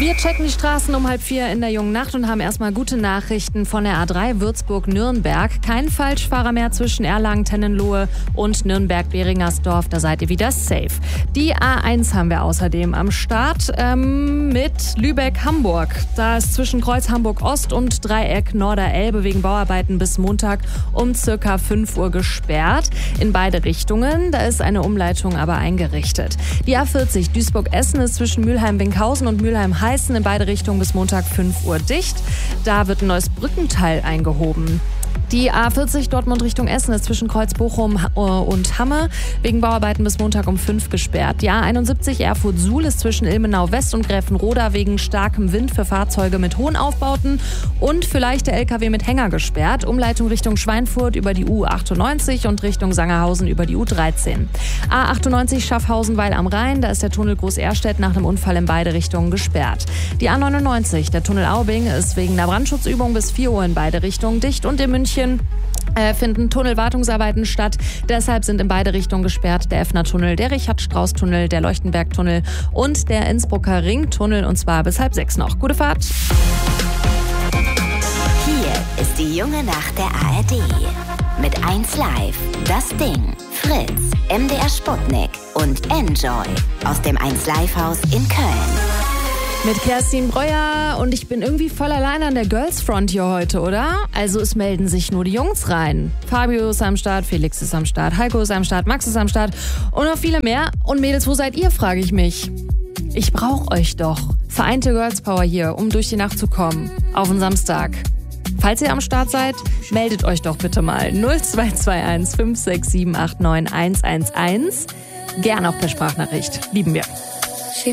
Wir checken die Straßen um 3:30 in der jungen Nacht und haben erstmal gute Nachrichten von der A3 Würzburg-Nürnberg. Kein Falschfahrer mehr zwischen Erlangen-Tennenlohe und Nürnberg-Beringersdorf. Da seid ihr wieder safe. Die A1 haben wir außerdem am Start mit Lübeck-Hamburg. Da ist zwischen Kreuz Hamburg-Ost und Dreieck Norder-Elbe wegen Bauarbeiten bis Montag um circa 5 Uhr gesperrt. In beide Richtungen. Da ist eine Umleitung aber eingerichtet. Die A40 Duisburg-Essen ist zwischen Mülheim-Binkhausen und Mülheim-Heißen in beide Richtungen bis Montag 5 Uhr dicht. Da wird ein neues Brückenteil eingehoben. Die A40 Dortmund Richtung Essen ist zwischen Kreuz Bochum und Hamme wegen Bauarbeiten bis Montag um 5 gesperrt. Die A71 Erfurt-Suhl ist zwischen Ilmenau West und Gräfenroda wegen starkem Wind für Fahrzeuge mit hohen Aufbauten und für leichte LKW mit Hänger gesperrt. Umleitung Richtung Schweinfurt über die U98 und Richtung Sangerhausen über die U13. A98 Schaffhausen-Weil am Rhein, da ist der Tunnel Groß-Ehrstedt nach einem Unfall in beide Richtungen gesperrt. Die A99, der Tunnel Aubing, ist wegen einer Brandschutzübung bis 4 Uhr in beide Richtungen dicht und in München finden Tunnelwartungsarbeiten statt. Deshalb sind in beide Richtungen gesperrt der Effner-Tunnel, der Richard-Strauß-Tunnel, der Leuchtenberg-Tunnel und der Innsbrucker Ring-Tunnel und zwar bis 5:30 noch. Gute Fahrt! Hier ist die junge Nacht der ARD. Mit 1Live, Das Ding, Fritz, MDR Sputnik und Enjoy aus dem 1Live-Haus in Köln. Mit Kerstin Breuer und ich bin irgendwie voll allein an der Girls Front hier heute, oder? Also es melden sich nur die Jungs rein. Fabio ist am Start, Felix ist am Start, Heiko ist am Start, Max ist am Start und noch viele mehr. Und Mädels, wo seid ihr, frage ich mich. Ich brauche euch doch. Vereinte Girls Power hier, um durch die Nacht zu kommen. Auf den Samstag. Falls ihr am Start seid, meldet euch doch bitte mal. 0221 567 89 111. Gern auch per Sprachnachricht. Lieben wir.